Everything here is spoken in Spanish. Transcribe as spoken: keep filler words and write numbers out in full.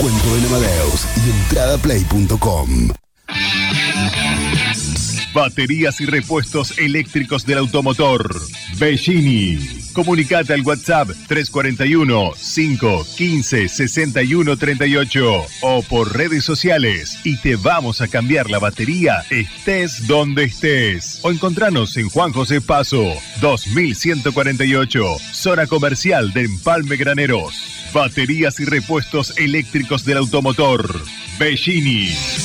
Descuento en Amadeus y entrada play punto com. Baterías y repuestos eléctricos del automotor. Bellini. Comunicate al WhatsApp tres cuatro uno, cinco uno cinco, seis uno tres ocho o por redes sociales y te vamos a cambiar la batería estés donde estés. O encontranos en Juan José Paso, dos mil ciento cuarenta y ocho, zona comercial de Empalme Graneros. Baterías y repuestos eléctricos del automotor. Bellini.